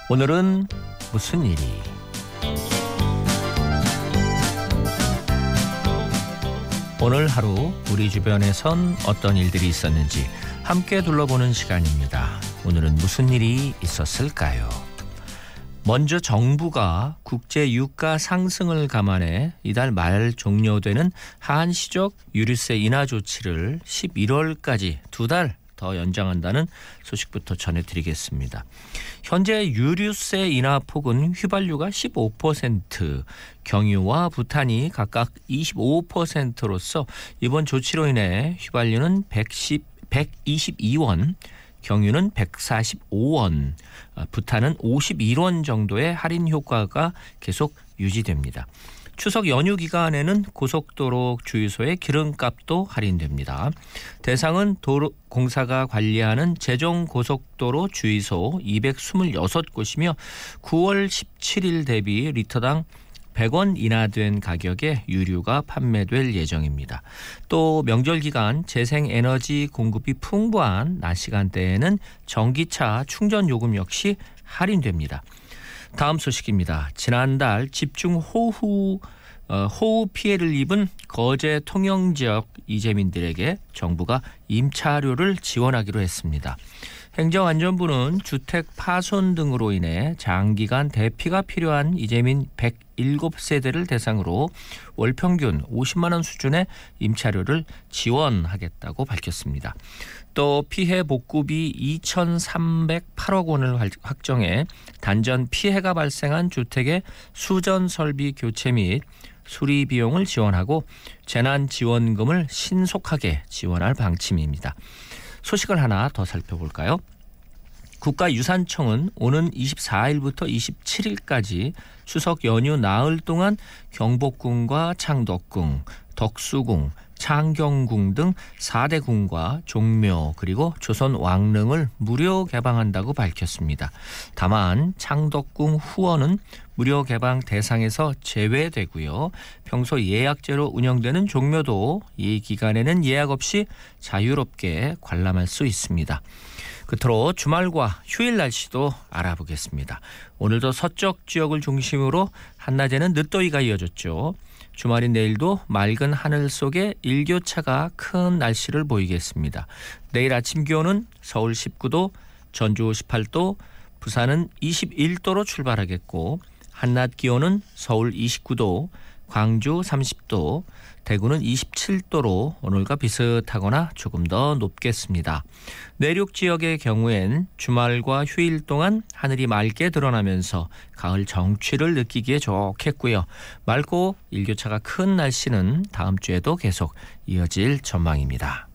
오늘은 무슨 일이? 오늘 하루 우리 주변에선 어떤 일들이 있었는지 함께 둘러보는 시간입니다. 오늘은 무슨 일이 있었을까요? 먼저 정부가 국제 유가 상승을 감안해 이달 말 종료되는 한시적 유류세 인하 조치를 11월까지 2달 더 연장한다는 소식부터 전해드리겠습니다. 현재 유류세 인하 폭은 휘발유가 15%, 경유와 부탄이 각각 25%로서 이번 조치로 인해 휘발유는 122원, 경유는 145원, 부탄은 51원 정도의 할인 효과가 계속 유지됩니다. 추석 연휴 기간에는 고속도로 주유소의 기름값도 할인됩니다. 대상은 도로공사가 관리하는 제종고속도로 주유소 226곳이며 9월 17일 대비 리터당 100원 인하된 가격에 유류가 판매될 예정입니다. 또 명절 기간 재생에너지 공급이 풍부한 낮 시간대에는 전기차 충전 요금 역시 할인됩니다. 다음 소식입니다. 지난달 집중호우 피해를 입은 거제 통영지역 이재민들에게 정부가 임차료를 지원하기로 했습니다. 행정안전부는 주택 파손 등으로 인해 장기간 대피가 필요한 이재민 107세대를 대상으로 월 평균 50만 원 수준의 임차료를 지원하겠다고 밝혔습니다. 또 피해 복구비 2,308억 원을 확정해 단전 피해가 발생한 주택의 수전 설비 교체 및 수리 비용을 지원하고 재난지원금을 신속하게 지원할 방침입니다. 소식을 하나 더 살펴볼까요? 국가유산청은 오는 24일부터 27일까지 추석 연휴 나흘 동안 경복궁과 창덕궁, 덕수궁, 창경궁 등 4대 궁과 종묘 그리고 조선 왕릉을 무료 개방한다고 밝혔습니다. 다만 창덕궁 후원은 무료 개방 대상에서 제외되고요. 평소 예약제로 운영되는 종묘도 이 기간에는 예약 없이 자유롭게 관람할 수 있습니다. 끝으로 주말과 휴일 날씨도 알아보겠습니다. 오늘도 서쪽 지역을 중심으로 한낮에는 늦더위가 이어졌죠. 주말인 내일도 맑은 하늘 속에 일교차가 큰 날씨를 보이겠습니다. 내일 아침 기온은 서울 19도, 전주 18도, 부산은 21도로 출발하겠고 한낮 기온은 서울 29도, 광주 30도, 대구는 27도로 오늘과 비슷하거나 조금 더 높겠습니다. 내륙 지역의 경우엔 주말과 휴일 동안 하늘이 맑게 드러나면서 가을 정취를 느끼기에 좋겠고요. 맑고 일교차가 큰 날씨는 다음 주에도 계속 이어질 전망입니다.